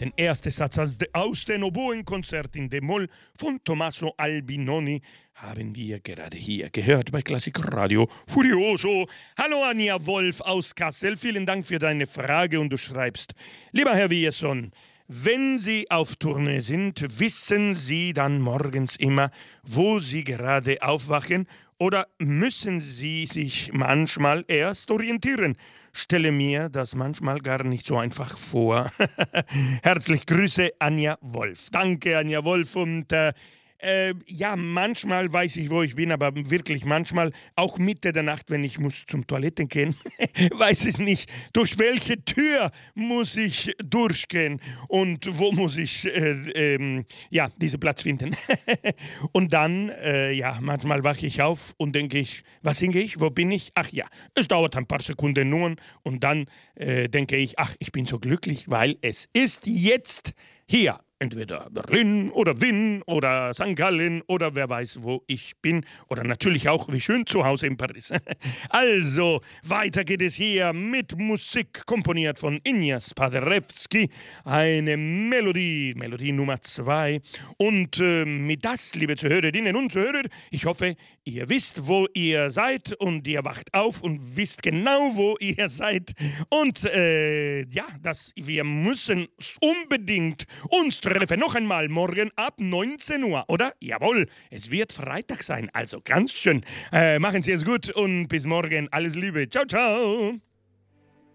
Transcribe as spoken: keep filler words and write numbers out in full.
Den ersten Satz aus dem Oboenkonzert in D-Moll von Tommaso Albinoni haben wir gerade hier gehört bei Klassikradio Furioso. Hallo Anja Wolf aus Kassel, vielen Dank für deine Frage und du schreibst: Lieber Herr Wieson, wenn Sie auf Tournee sind, wissen Sie dann morgens immer, wo Sie gerade aufwachen, oder müssen Sie sich manchmal erst orientieren? Stelle mir das manchmal gar nicht so einfach vor. Herzlich Grüße, Anja Wolf. Danke, Anja Wolf. Und äh, äh, ja, manchmal weiß ich, wo ich bin, aber wirklich manchmal, auch Mitte der Nacht, wenn ich muss zum Toiletten gehen, weiß ich nicht, durch welche Tür muss ich durchgehen und wo muss ich äh, ähm, ja, diesen Platz finden. Und dann, äh, ja, manchmal wache ich auf und denke ich, was singe ich, wo bin ich? Ach ja, es dauert ein paar Sekunden nur und dann äh, denke ich, ach, ich bin so glücklich, weil es ist jetzt hier. Entweder Berlin oder Wien oder Sankt Gallen oder wer weiß, wo ich bin. Oder natürlich auch, wie schön, zu Hause in Paris. Also, weiter geht es hier mit Musik, komponiert von Ignaz Paderewski. Eine Melodie, Melodie Nummer zwei. Und äh, mit das, liebe Zuhörerinnen und Zuhörer, ich hoffe, ihr wisst, wo ihr seid und ihr wacht auf und wisst genau, wo ihr seid. Und äh, ja, dass wir müssen unbedingt uns treffen. Noch einmal morgen ab neunzehn Uhr, oder? Jawohl, es wird Freitag sein, also ganz schön. Äh, machen Sie es gut und bis morgen. Alles Liebe. Ciao, ciao.